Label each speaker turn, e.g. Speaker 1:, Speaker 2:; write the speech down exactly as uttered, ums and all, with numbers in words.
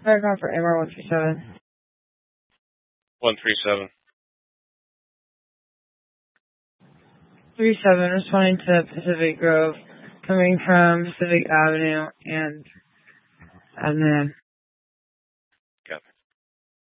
Speaker 1: Paragraph for M R one three seven.
Speaker 2: one three seven.
Speaker 1: three seven, responding to Pacific Grove, coming from Pacific Avenue and Avenue.